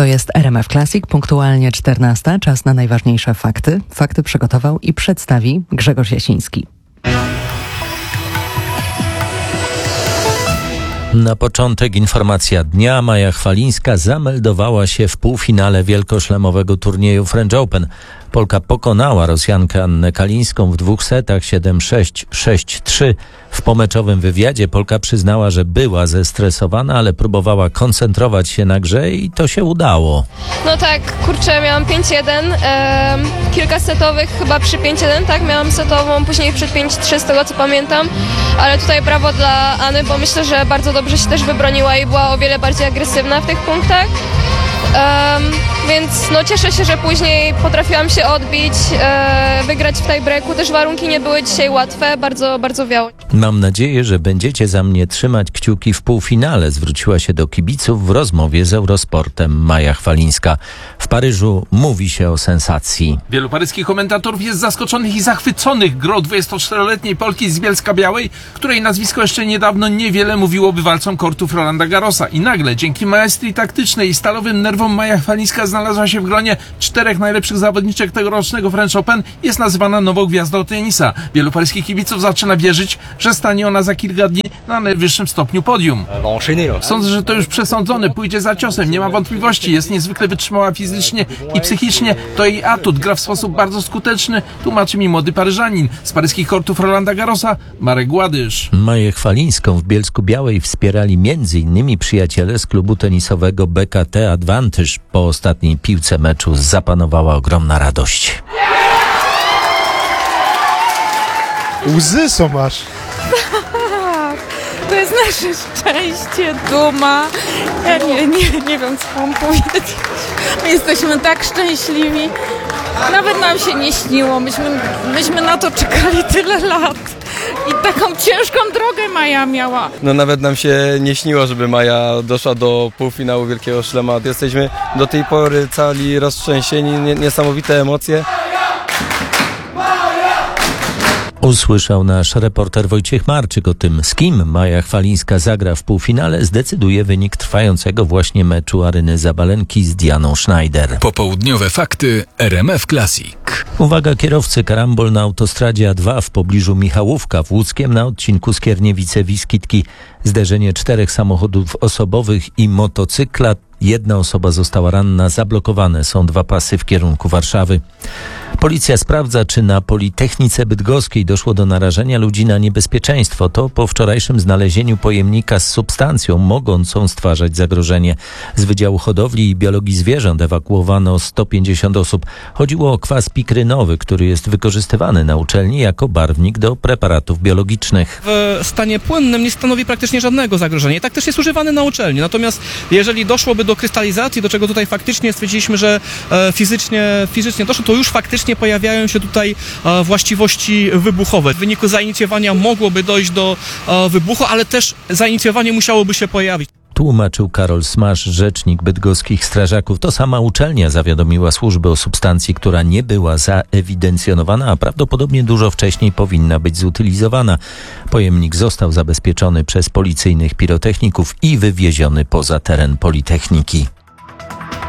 To jest RMF Classic, punktualnie 14, czas na najważniejsze fakty. Fakty przygotował i przedstawi Grzegorz Jasiński. Na początek informacja dnia. Maja Chwalińska zameldowała się w półfinale wielkoszlemowego turnieju French Open. Polka pokonała Rosjankę Annę Kalińską w 2 setach 7-6, 6-3. W pomeczowym wywiadzie Polka przyznała, że była zestresowana, ale próbowała koncentrować się na grze i to się udało. No tak, kurczę, miałam 5-1, kilka setowych chyba przy 5-1, tak, miałam setową, później przy 5-3 z tego co pamiętam, ale tutaj brawo dla Anny, bo myślę, że bardzo dobrze się też wybroniła i była o wiele bardziej agresywna w tych punktach. Więc no cieszę się, że później potrafiłam się odbić, wygrać w tiebreaku. Też warunki nie były dzisiaj łatwe, bardzo wiało. Mam nadzieję, że będziecie za mnie trzymać kciuki w półfinale, zwróciła się do kibiców w rozmowie z Eurosportem Maja Chwalińska. W Paryżu mówi się o sensacji. Wielu paryskich komentatorów jest zaskoczonych i zachwyconych grą 24-letniej Polki z Bielska-Białej, której nazwisko jeszcze niedawno niewiele mówiło bywalcom kortów Rolanda Garrosa. I nagle, dzięki maestrii taktycznej i stalowym nerwom, Maja Chwalińska znalazła się w gronie 4 najlepszych zawodniczek tegorocznego French Open. Jest nazywana nową gwiazdą tenisa. Wielu paryskich kibiców zaczyna wierzyć, że stanie ona za kilka dni na najwyższym stopniu podium. Sądzę, że to już przesądzone, pójdzie za ciosem, nie ma wątpliwości, jest niezwykle wytrzymała fizycznie i psychicznie, to jej atut, gra w sposób bardzo skuteczny, tłumaczy mi młody Paryżanin. Z paryskich kortów Rolanda Garrosa, Marek Gładysz. Maję Chwalińską w Bielsku-Białej wspierali m.in. przyjaciele z klubu tenisowego BKT Advantage. Po ostatniej piłce meczu zapanowała ogromna radość. Łzy są aż. Tak, to jest nasze szczęście, duma. Ja nie wiem, co mam powiedzieć. My jesteśmy tak szczęśliwi. Nawet nam się nie śniło. Myśmy na to czekali tyle lat. I taką ciężką drogę Maja miała. No nawet nam się nie śniło, żeby Maja doszła do półfinału Wielkiego Szlema. Jesteśmy do tej pory cali roztrzęsieni, niesamowite emocje. Usłyszał nasz reporter Wojciech Marczyk. O tym, z kim Maja Chwalińska zagra w półfinale, zdecyduje wynik trwającego właśnie meczu Aryny Zabalenki z Dianą Schneider. Popołudniowe fakty RMF Classic. Uwaga kierowcy, karambol na autostradzie A2 w pobliżu Michałówka w Łódzkiem na odcinku Skierniewice-Wiskitki. Zderzenie 4 samochodów osobowych i motocykla. 1 osoba została ranna, zablokowane są 2 pasy w kierunku Warszawy. Policja sprawdza, czy na Politechnice Bydgoskiej doszło do narażenia ludzi na niebezpieczeństwo. To po wczorajszym znalezieniu pojemnika z substancją mogącą stwarzać zagrożenie. Z Wydziału Hodowli i Biologii Zwierząt ewakuowano 150 osób. Chodziło o kwas pikrynowy, który jest wykorzystywany na uczelni jako barwnik do preparatów biologicznych. W stanie płynnym nie stanowi praktycznie żadnego zagrożenia. I tak też jest używany na uczelni. Natomiast jeżeli doszłoby do krystalizacji, do czego tutaj faktycznie stwierdziliśmy, że fizycznie doszło, to już faktycznie pojawiają się tutaj właściwości wybuchowe. W wyniku zainicjowania mogłoby dojść do wybuchu, ale też zainicjowanie musiałoby się pojawić. Tłumaczył Karol Smasz, rzecznik bydgoskich strażaków. To sama uczelnia zawiadomiła służby o substancji, która nie była zaewidencjonowana, a prawdopodobnie dużo wcześniej powinna być zutylizowana. Pojemnik został zabezpieczony przez policyjnych pirotechników i wywieziony poza teren Politechniki.